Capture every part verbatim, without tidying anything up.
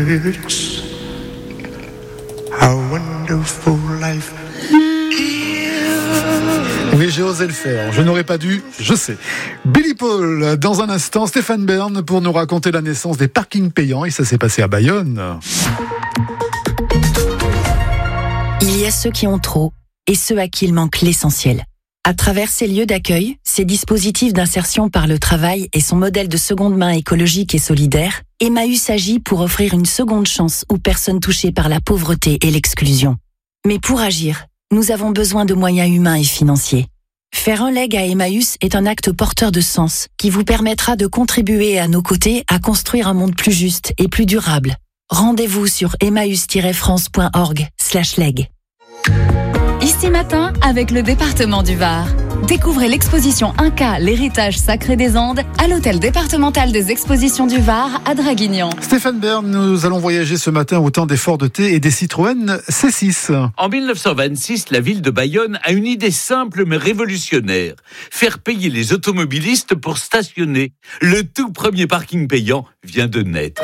words. How wonderful life is. Oui, j'ai osé le faire. Je n'aurais pas dû, je sais. Billy Paul, dans un instant, Stéphane Bern pour nous raconter la naissance des parkings payants. Et ça s'est passé à Bayonne. Il y a ceux qui ont trop et ceux à qui il manque l'essentiel. À travers ces lieux d'accueil, ces dispositifs d'insertion par le travail et son modèle de seconde main écologique et solidaire, Emmaüs agit pour offrir une seconde chance aux personnes touchées par la pauvreté et l'exclusion. Mais pour agir, nous avons besoin de moyens humains et financiers. Faire un leg à Emmaüs est un acte porteur de sens qui vous permettra de contribuer à nos côtés à construire un monde plus juste et plus durable. Rendez-vous sur emmaüs tiret france point org slash leg. Ici Matin avec le département du Var. Découvrez l'exposition Inca, l'héritage sacré des Andes à l'hôtel départemental des expositions du Var à Draguignan. Stéphane Bern, nous allons voyager ce matin au temps des Ford T et des Citroën C six. En dix-neuf cent vingt-six, la ville de Bayonne a une idée simple mais révolutionnaire. Faire payer les automobilistes pour stationner. Le tout premier parking payant vient de naître.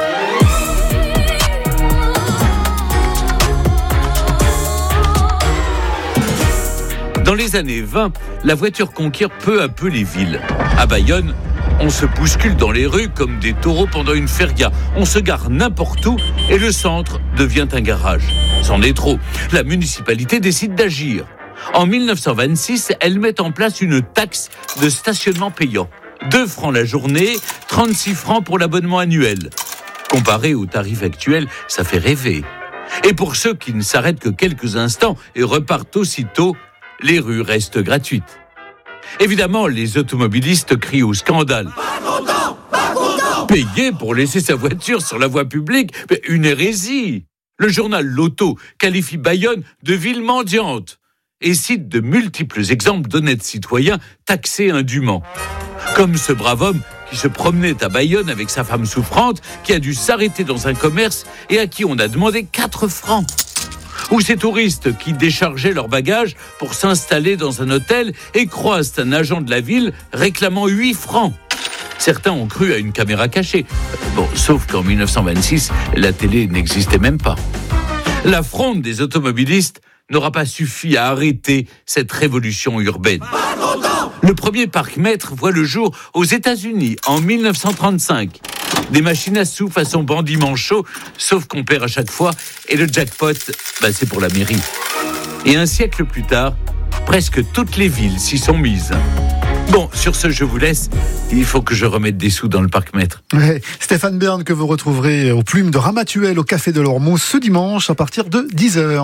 Dans les années vingt, la voiture conquiert peu à peu les villes. À Bayonne, on se bouscule dans les rues comme des taureaux pendant une feria. On se gare n'importe où et le centre devient un garage. C'en est trop. La municipalité décide d'agir. En dix-neuf cent vingt-six, elle met en place une taxe de stationnement payant. deux francs la journée, trente-six francs pour l'abonnement annuel. Comparé au tarif actuel, ça fait rêver. Et pour ceux qui ne s'arrêtent que quelques instants et repartent aussitôt, les rues restent gratuites. Évidemment, les automobilistes crient au scandale. Pas content, pas content. Payer pour laisser sa voiture sur la voie publique, mais une hérésie. Le journal L'Auto qualifie Bayonne de ville mendiante et cite de multiples exemples d'honnêtes citoyens taxés indûment. Comme ce brave homme qui se promenait à Bayonne avec sa femme souffrante, qui a dû s'arrêter dans un commerce et à qui on a demandé quatre francs. Ou ces touristes qui déchargeaient leurs bagages pour s'installer dans un hôtel et croisent un agent de la ville réclamant huit francs. Certains ont cru à une caméra cachée. Bon, sauf qu'en dix-neuf cent vingt-six, la télé n'existait même pas. La fronde des automobilistes n'aura pas suffi à arrêter cette révolution urbaine. Le premier parc-mètre voit le jour aux États-Unis en dix-neuf cent trente-cinq. Des machines à sous façon bandit manchot, sauf qu'on perd à chaque fois, et le jackpot, bah c'est pour la mairie. Et un siècle plus tard, presque toutes les villes s'y sont mises. Bon, sur ce, je vous laisse. Il faut que je remette des sous dans le parc-mètre. Ouais, Stéphane Bern que vous retrouverez aux plumes de Ramatuelle au Café de l'Ormeau ce dimanche à partir de dix heures.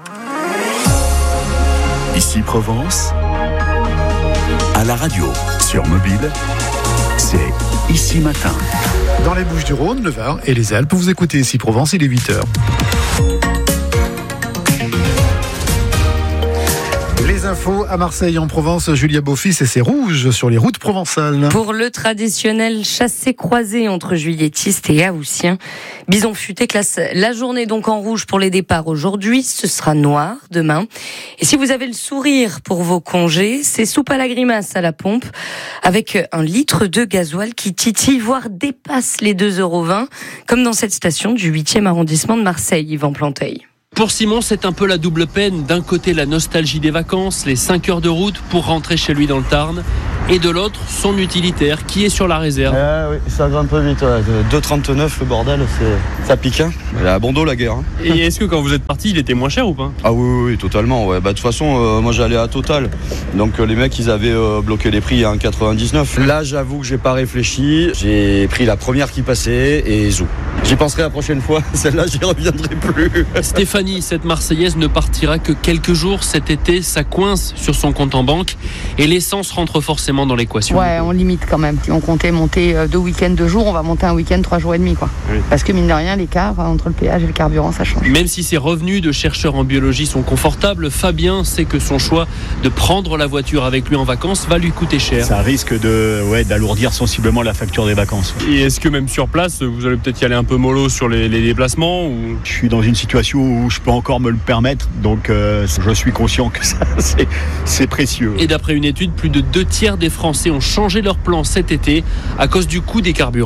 Ici Provence, à la radio, sur mobile, c'est Ici Matin. Dans les Bouches-du-Rhône, le Var et les Alpes, vous écoutez Ici Provence, il est huit heures. Les infos à Marseille, en Provence, Julia Beaufils et c'est rouge sur les routes provençales. Pour le traditionnel chassé-croisé entre juilletistes et haussiens, Bison Futé classe la journée donc en rouge pour les départs aujourd'hui. Ce sera noir demain. Et si vous avez le sourire pour vos congés, c'est soupe à la grimace à la pompe avec un litre de gasoil qui titille, voire dépasse les deux euros vingt, comme dans cette station du huitième arrondissement de Marseille, Yvan Planteil. Pour Simon, c'est un peu la double peine. D'un côté, la nostalgie des vacances, les cinq heures de route pour rentrer chez lui dans le Tarn. Et de l'autre, son utilitaire qui est sur la réserve. Ah oui, ça grimpe peu vite. Ouais. deux trente-neuf, le bordel, c'est... ça pique. Hein. Il a bon dos la guerre. Hein. Et est-ce que quand vous êtes parti, il était moins cher ou pas ? Ah oui, oui, oui, totalement. Ouais. Bah, de toute façon, euh, moi j'allais à Total. Donc euh, les mecs, ils avaient euh, bloqué les prix à un quatre-vingt-dix-neuf. Là, j'avoue que j'ai pas réfléchi. J'ai pris la première qui passait et zou. J'y penserai la prochaine fois. Celle-là, j'y reviendrai plus. Stéphanie, cette Marseillaise, ne partira que quelques jours cet été. Ça coince sur son compte en banque et l'essence rentre forcément dans l'équation. Ouais, on limite quand même. Si on comptait monter deux week-ends, deux jours, on va monter un week-end, trois jours et demi, quoi. Oui. Parce que mine de rien, l'écart entre le péage et le carburant, ça change. Même si ses revenus de chercheur en biologie sont confortables, Fabien sait que son choix de prendre la voiture avec lui en vacances va lui coûter cher. Ça risque de, ouais, d'alourdir sensiblement la facture des vacances. Et est-ce que même sur place, vous allez peut-être y aller un peu mollo sur les, les déplacements ou... Je suis dans une situation où je peux encore me le permettre, donc euh, je suis conscient que ça, c'est, c'est précieux. Et d'après une étude, plus de deux tiers des Français ont changé leur plan cet été à cause du coût des carburants.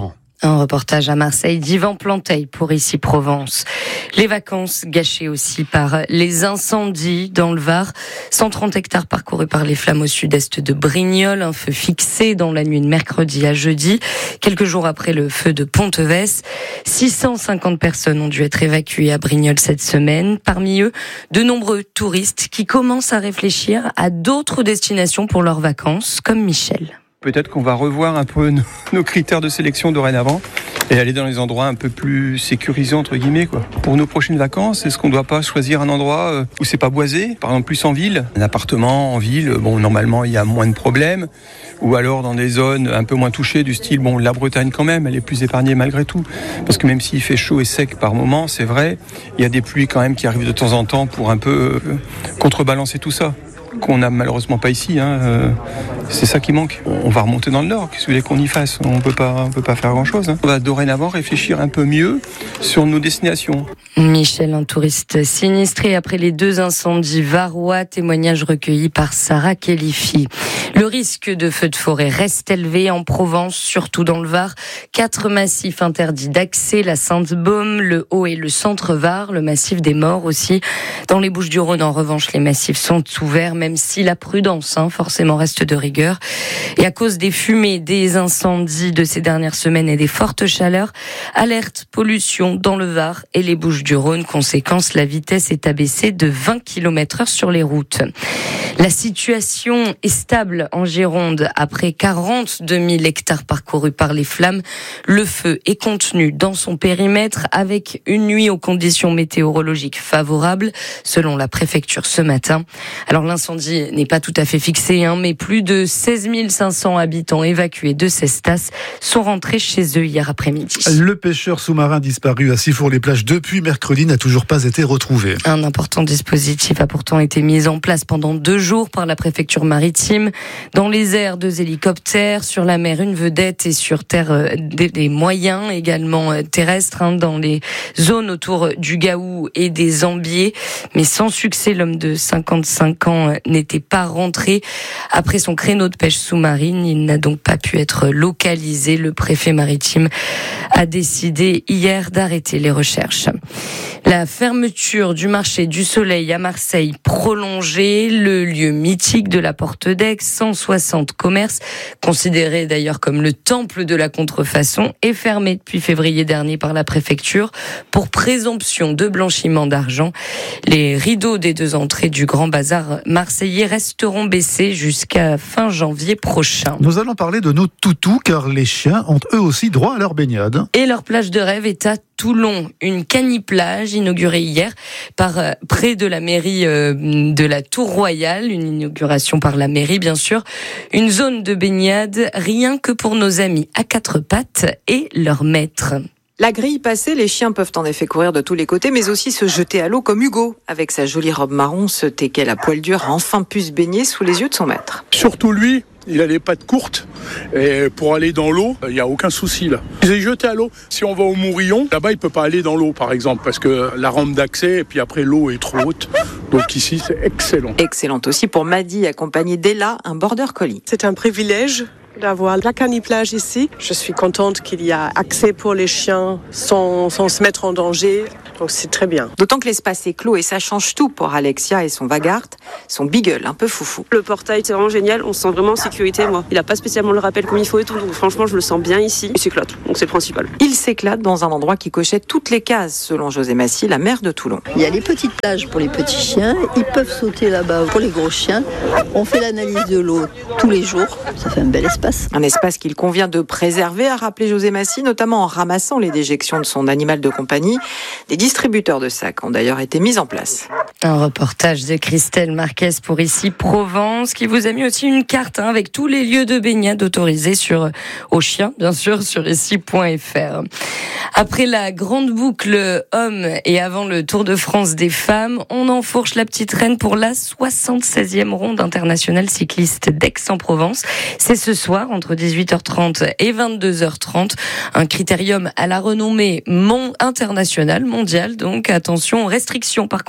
Un reportage à Marseille d'Yvan Planteil pour Ici Provence. Les vacances gâchées aussi par les incendies dans le Var. cent trente hectares parcourus par les flammes au sud-est de Brignoles. Un feu fixé dans la nuit de mercredi à jeudi, quelques jours après le feu de Pontevès. six cent cinquante personnes ont dû être évacuées à Brignoles cette semaine. Parmi eux, de nombreux touristes qui commencent à réfléchir à d'autres destinations pour leurs vacances, comme Michel. Peut-être qu'on va revoir un peu nos, nos critères de sélection dorénavant et aller dans les endroits un peu plus sécurisés entre guillemets quoi. Pour nos prochaines vacances, est-ce qu'on ne doit pas choisir un endroit où c'est pas boisé, par exemple plus en ville, un appartement en ville, bon normalement il y a moins de problèmes, ou alors dans des zones un peu moins touchées du style bon la Bretagne quand même, elle est plus épargnée malgré tout, parce que même s'il fait chaud et sec par moment, c'est vrai, il y a des pluies quand même qui arrivent de temps en temps pour un peu euh, contrebalancer tout ça. Qu'on n'a malheureusement pas ici, hein. euh, c'est ça qui manque. On va remonter dans le nord, qu'est-ce que vous voulez qu'on y fasse ? On peut pas, on peut pas faire grand-chose. Hein. On va dorénavant réfléchir un peu mieux sur nos destinations. Michel, un touriste sinistré après les deux incendies varois, témoignage recueilli par Sarah Kelifi. Le risque de feux de forêt reste élevé en Provence, surtout dans le Var. Quatre massifs interdits d'accès, la Sainte-Baume, le Haut et le Centre-Var, le massif des Morts aussi. Dans les Bouches-du-Rhône, en revanche, les massifs sont ouverts, même si la prudence, hein, forcément, reste de rigueur. Et à cause des fumées, des incendies de ces dernières semaines et des fortes chaleurs, alerte pollution dans le Var et les Bouches-du-Rhône. Conséquence, la vitesse est abaissée de vingt kilomètres heure sur les routes. La situation est stable en Gironde. Après quarante-deux mille hectares parcourus par les flammes, le feu est contenu dans son périmètre avec une nuit aux conditions météorologiques favorables, selon la préfecture ce matin. Alors l'incendie n'est pas tout à fait fixé, hein, mais plus de seize mille cinq cents habitants évacués de Cestas sont rentrés chez eux hier après-midi. Le pêcheur sous-marin disparu à Sifour-les-Plages depuis mercredi n'a toujours pas été retrouvé. Un important dispositif a pourtant été mis en place pendant deux jours par la préfecture maritime. Dans les airs, deux hélicoptères, sur la mer, une vedette, et sur terre, euh, des, des moyens également euh, terrestres, hein, dans les zones autour du Gaou et des Ambiers. Mais sans succès, l'homme de cinquante-cinq ans euh, n'était pas rentré. Après son créneau de pêche sous-marine, il n'a donc pas pu être localisé. Le préfet maritime a décidé hier d'arrêter les recherches. La fermeture du marché du Soleil à Marseille prolongée, le lieu mythique de la Porte d'Aix, cent soixante commerces, considéré d'ailleurs comme le temple de la contrefaçon, est fermé depuis février dernier par la préfecture pour présomption de blanchiment d'argent. Les rideaux des deux entrées du Grand Bazar marseillais resteront baissés jusqu'à fin janvier prochain. Nous allons parler de nos toutous, car les chiens ont eux aussi droit à leur baignade. Et leur plage de rêve est à Toulon, une caniplage inaugurée hier par euh, près de la mairie euh, de la Tour Royale, une inauguration par la mairie bien sûr, une zone de baignade rien que pour nos amis à quatre pattes et leurs maîtres. La grille passée, les chiens peuvent en effet courir de tous les côtés, mais aussi se jeter à l'eau comme Hugo. Avec sa jolie robe marron, ce teckel à poil dur a enfin pu se baigner sous les yeux de son maître. Surtout lui, il a les pattes courtes et pour aller dans l'eau, il n'y a aucun souci là. Il est jeté à l'eau. Si on va au Mourillon, là-bas il ne peut pas aller dans l'eau par exemple parce que la rampe d'accès et puis après l'eau est trop haute. Donc ici c'est excellent. Excellente aussi pour Maddy, accompagnée d'Ella, un border collie. C'est un privilège d'avoir la caniplage ici. Je suis contente qu'il y a accès pour les chiens sans, sans se mettre en danger. Donc c'est très bien. D'autant que l'espace est clos et ça change tout pour Alexia et son Vagart, son Beagle un peu foufou. Le portail c'est vraiment génial, on se sent vraiment en sécurité moi. Il a pas spécialement le rappel comme il faut et tout, donc franchement je le sens bien ici. Il s'éclate, donc c'est le principal. Il s'éclate dans un endroit qui cochait toutes les cases selon José Massy, la maire de Toulon. Il y a les petites plages pour les petits chiens, ils peuvent sauter là-bas pour les gros chiens. On fait l'analyse de l'eau tous les jours, ça fait un bel espace. Un espace qu'il convient de préserver, a rappelé José Massy, notamment en ramassant les déjections de son animal de compagnie. Des distributeurs de sacs ont d'ailleurs été mis en place. Un reportage de Christelle Marquez pour Ici Provence, qui vous a mis aussi une carte hein, avec tous les lieux de baignade autorisés sur, aux chiens, bien sûr, sur ici point f r. Après la grande boucle hommes et avant le Tour de France des femmes, on enfourche la petite reine pour la soixante-seizième ronde internationale cycliste d'Aix-en-Provence. C'est ce soir, entre dix-huit heures trente et vingt-deux heures trente. Un critérium à la renommée mon internationale, mondiale. Donc, attention, restrictions par contre de circulation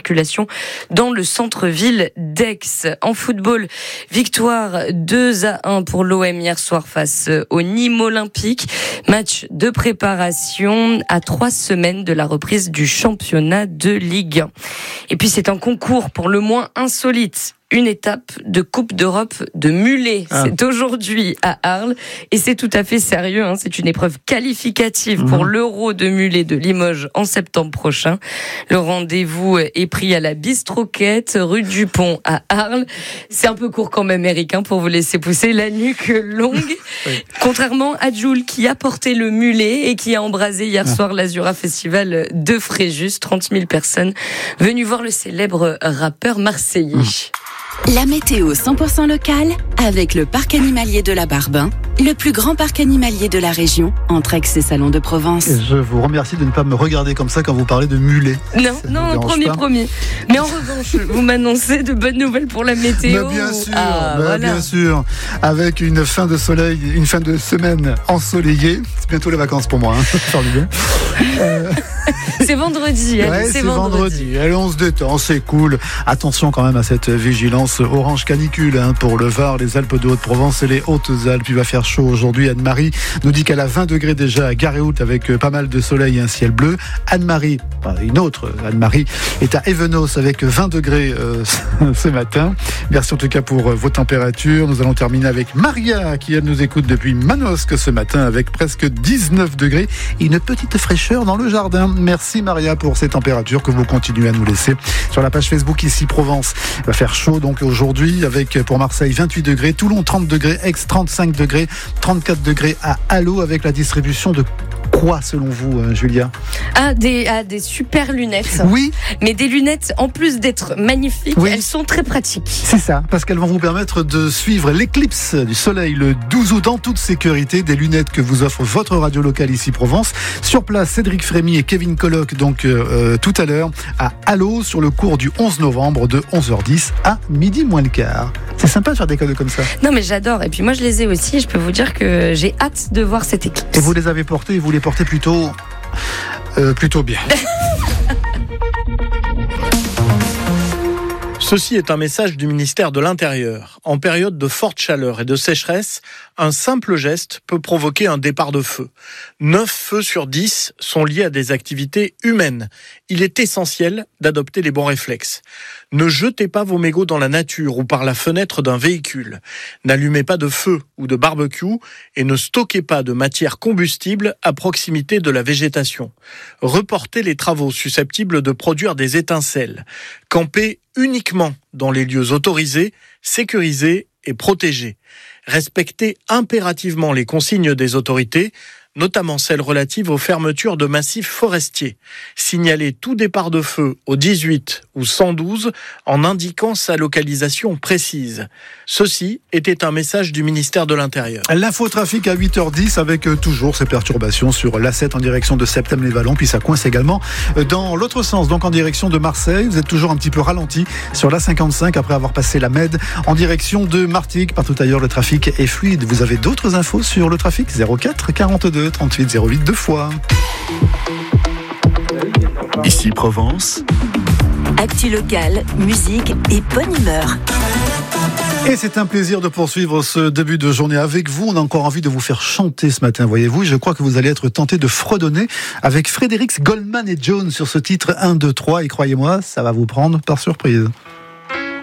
circulation dans le centre-ville d'Aix. En football, victoire deux à un pour l'O M hier soir face au Nîmes Olympique. Match de préparation à trois semaines de la reprise du championnat de Ligue un. Et puis c'est un concours pour le moins insolite. Une étape de Coupe d'Europe de mulets. Ah. C'est aujourd'hui à Arles et c'est tout à fait sérieux. Hein. C'est une épreuve qualificative mmh. pour l'Euro de mulets de Limoges en septembre prochain. Le rendez-vous est pris à la Bistroquette, rue du Pont à Arles. C'est un peu court quand même, Eric, hein, pour vous laisser pousser la nuque longue. Oui. Contrairement à Jules qui a porté le mulet et qui a embrasé hier ah. soir l'Azura Festival de Fréjus. trente mille personnes venues voir le célèbre rappeur marseillais. Mmh. La météo cent pour cent locale avec le parc animalier de la Barbin, le plus grand parc animalier de la région, entre Aix et Salon de Provence. Et je vous remercie de ne pas me regarder comme ça quand vous parlez de mulets. Non, ça non, promis, pas. promis. Mais en revanche, vous m'annoncez de bonnes nouvelles pour la météo. Bah bien sûr, ah, bah voilà. bien sûr. Avec une fin de soleil, une fin de semaine ensoleillée. C'est bientôt les vacances pour moi. Hein. euh... C'est vendredi. Ouais, c'est, c'est vendredi. vendredi. Allez, on se détend, c'est cool. Attention quand même à cette vigilance orange canicule hein, pour le Var, les Alpes de Haute-Provence et les Hautes-Alpes. Il va faire chaud aujourd'hui. Anne-Marie nous dit qu'elle a vingt degrés déjà à Garéoult avec pas mal de soleil et un ciel bleu. Anne-Marie, une autre Anne-Marie, est à Evenos avec vingt degrés euh, ce matin. Merci en tout cas pour vos températures. Nous allons terminer avec Maria qui elle nous écoute depuis Manosque ce matin avec presque dix-neuf degrés et une petite fraîcheur dans le jardin. Merci Maria pour ces températures que vous continuez à nous laisser sur la page Facebook Ici Provence. Il va faire chaud donc aujourd'hui avec pour Marseille vingt-huit degrés, Toulon trente degrés, Aix trente-cinq degrés, trente-quatre degrés à Allo avec la distribution de quoi selon vous, euh, Julia? Ah des, ah, des super lunettes. Oui. Mais des lunettes, en plus d'être magnifiques, oui. elles sont très pratiques. C'est ça, parce qu'elles vont vous permettre de suivre l'éclipse du soleil le douze août en toute sécurité. Des lunettes que vous offre votre radio locale Ici Provence. Sur place, Cédric Frémy et Kevin Colloc, donc euh, tout à l'heure, à Allo, sur le cours du onze novembre de onze heures dix à midi moins le quart. C'est sympa de faire des cadeaux comme ça. Non mais j'adore. Et puis moi je les ai aussi. Je peux vous dire que j'ai hâte de voir cette éclipse. Et vous les avez portés et vous les portez plutôt, euh, plutôt bien. Ceci est un message du ministère de l'Intérieur. En période de forte chaleur et de sécheresse, un simple geste peut provoquer un départ de feu. neuf feux sur dix sont liés à des activités humaines. Il est essentiel d'adopter les bons réflexes. Ne jetez pas vos mégots dans la nature ou par la fenêtre d'un véhicule. N'allumez pas de feu ou de barbecue et ne stockez pas de matière combustible à proximité de la végétation. Reportez les travaux susceptibles de produire des étincelles. Campez uniquement dans les lieux autorisés, sécurisés et protégés. Respectez impérativement les consignes des autorités, notamment celles relatives aux fermetures de massifs forestiers. Signalez tout départ de feu au dix-huit ou cent douze en indiquant sa localisation précise. Ceci était un message du ministère de l'Intérieur. L'infotrafic à huit heures dix avec toujours ces perturbations sur l'A sept en direction de Septem-les-Vallons, puis ça coince également dans l'autre sens, donc en direction de Marseille. Vous êtes toujours un petit peu ralenti sur l'A cinquante-cinq après avoir passé la Med en direction de Martigues. Partout ailleurs, le trafic est fluide. Vous avez d'autres infos sur le trafic? zéro quatre quarante-deux trente-huit zéro huit deux fois. Ici Provence. Actu locale, musique et bonne humeur. Et c'est un plaisir de poursuivre ce début de journée avec vous. On a encore envie de vous faire chanter ce matin, voyez-vous. Je crois que vous allez être tenté de fredonner avec Frédéric Goldman et Jones sur ce titre un, deux, trois. Et croyez-moi, ça va vous prendre par surprise.